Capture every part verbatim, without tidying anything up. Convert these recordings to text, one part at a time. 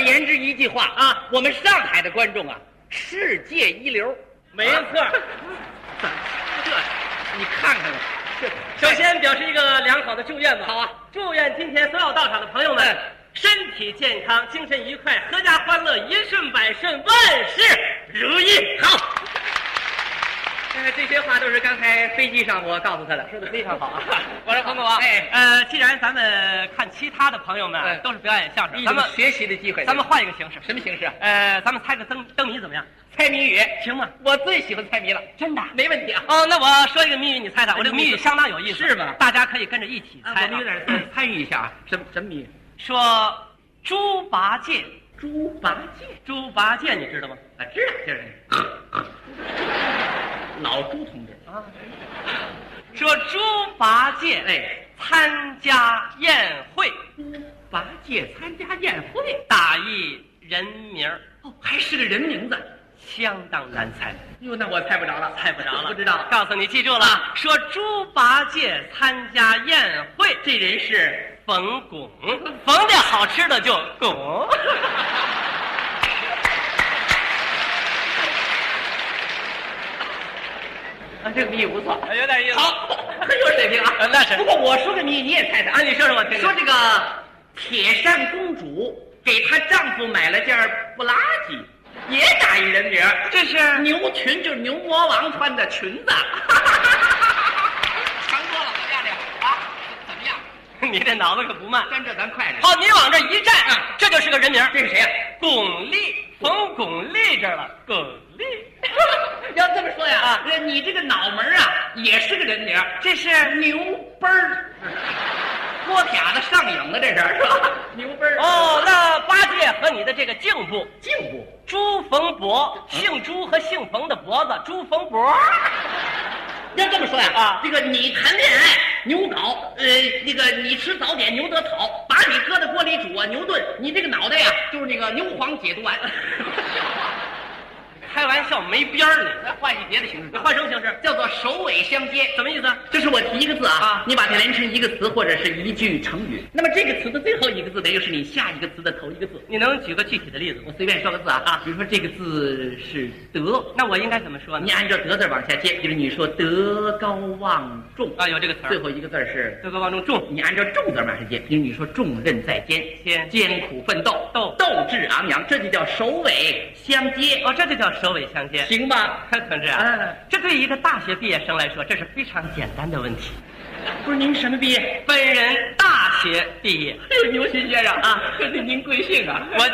言之一句话啊，我们上海的观众啊，世界一流。 没错。 啊、这你看看吧。 首先表示一个良好的祝愿吧。 好啊， 祝愿今天所有到场的朋友们、嗯、身体健康，精神愉快，阖家欢乐，一顺百顺，万事如意。 好。呃，这些话都是刚才飞机上我告诉他的， 说的非常好啊。 我说彭总啊， 哎，呃，既然咱们看其他的朋友们、嗯、都是表演相声，咱们学习的机会， 咱们换一个形式。 什么形式？ 呃，咱们猜个灯灯谜怎么样？ 猜谜语行吗？ 我最喜欢猜谜了， 真的， 没问题啊。 哦，那我说一个谜语，你猜猜。我这个谜语相当有意思， 是吗？ 大家可以跟着一起猜、啊。 我们有点参与一下啊。什么什么谜语？ 说猪八戒， 猪八戒， 猪八戒，你知道吗？ 啊，知道，就是老朱同志啊。 说猪八戒哎参加宴会， 猪八戒参加宴会， 打一人名哦，还是个人名字。 相当难猜， 哟，那我猜不着了， 猜不着了， 不知道。 告诉你，记住了，啊、说猪八戒参加宴会， 这人是冯巩，冯家好吃的就巩。 啊，这个谜语不错， 有点意思， 好，很有水平啊。 那是。 不过我说个谜你也猜猜啊，你说说我听听。 说这个铁扇公主给她丈夫买了件布拉吉。也打一人名， 这是牛裙，就是牛魔王穿的裙子。强多了，怎么样这啊？怎么样？ 你这脑子可不慢， 跟着咱快点。 好，你往这一站啊，这就是个人名。 这是谁呀、啊？ 巩俐，冯巩俐这儿了，巩俐。 要这么说呀啊，你这个脑门啊也是个人名，这是牛奔儿。脱甲的上影了，这是是吧？牛奔儿哦，那八戒和你的这个颈部， 颈部朱逢博，姓朱和姓冯的脖子，朱逢博。 要这么说呀啊， 这个你谈恋爱牛睾，呃，那个你吃早点牛得草，把你搁在锅里煮啊牛炖，你这个脑袋呀就是那个牛黄解毒丸。 开玩笑没边儿呢， 咱换一别的形式， 你换什么形式？ 叫做首尾相接， 什么意思？ 就是我提一个字啊， 啊你把它连成一个词或者是一句成语。那么这个词的最后一个字呢，又是你下一个词的头一个字。 你能举个具体的例子？ 我随便说个字啊啊，比如说这个字是德， 那我应该怎么说呢？ 你按照德字往下接，比如你说德高望重啊，有这个词儿。 最后一个字是德高望重重， 你按照重字往下接，比如你说重任在肩， 肩艰苦奋斗， 斗斗志昂扬，这就叫首尾相接。 哦，这就叫首尾相接。 行吧， 同志啊， 嗯， 这对于一个大学毕业生来说，这是非常简单的问题。 不是您什么毕业？ 本人大学毕业。 哎呦，牛先生啊，这是您贵姓啊？ 我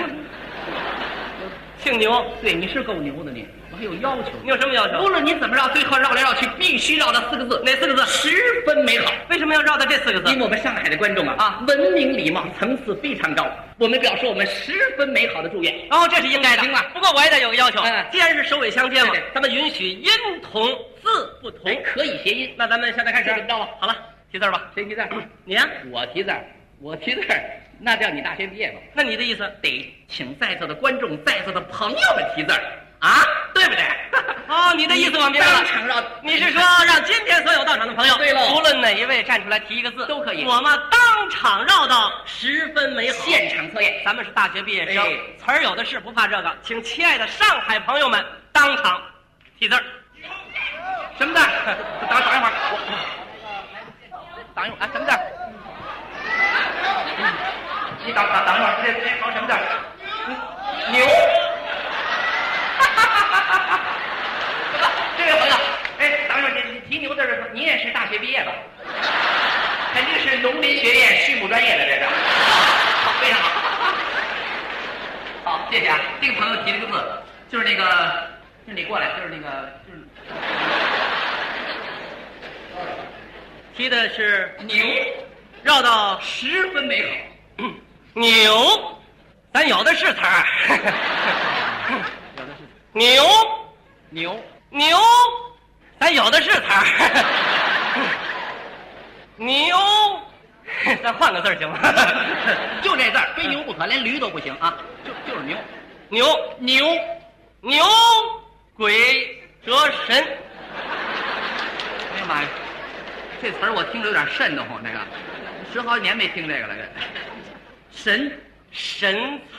姓牛。 对，你是够牛的你，我还有要求。 你有什么要求？ 无论你怎么绕，最后绕来绕去，必须绕到四个字。 哪四个字？ 十分美好。 为什么要绕到这四个字？ 因为我们上海的观众啊，啊，文明礼貌层次非常高，我们表示我们十分美好的祝愿。 哦，这是应该的。 行了， 不过我也得有个要求。 嗯， 既然是首尾相接嘛， 对对咱们允许音同字不同， 哎，可以谐音。 那咱们现在开始怎么着吧？ 好了，提字吧。 谁提字？ 你呀、啊？ 我提字，我提字，那叫你大学毕业吧？ 那你的意思得请在座的观众、在座的朋友们提字啊，对不对？ 哦，你的意思我明白了。 当场绕， 你是说让今天所有到场的朋友， 对喽， 无论哪一位站出来提一个字都可以， 我们当场绕到十分美好。 现场测验， 咱们是大学毕业生， 哎、 词儿有的是，不怕这个。请亲爱的上海朋友们当场提字儿。 什么字？等等一会儿，我等一会儿啊，什么字？你等等等一会儿，这这考什么字？牛。这位朋友，哎，等一会儿，你你提牛字儿，你也是大学毕业吧？肯定是农林学院畜牧专业的，这是。好，非常好。好，谢谢啊。这个朋友提了个字，就是那个，就是你过来，就是那个，就是。 提的是牛， 绕到十分美好。 嗯、牛，咱有的是词儿。 有的是。 牛， 牛， 牛，咱有的是词儿。牛，咱换个字儿行吗？ 就这字儿，非牛不可，连驴都不行啊！就就是牛， 牛牛， 牛鬼蛇神。 哎呀妈呀！这词儿我听着有点瘆得慌，这个十好几年没听这个了，这神神。